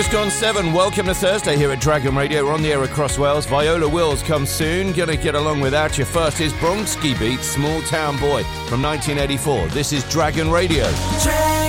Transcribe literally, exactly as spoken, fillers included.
Just gone seven. Welcome to Thursday here at Dragon Radio. We're on the air across Wales. Viola Wills comes soon. Gonna get along without you. First is Bronski Beat, Small Town Boy from nineteen eighty-four. This is Dragon Radio.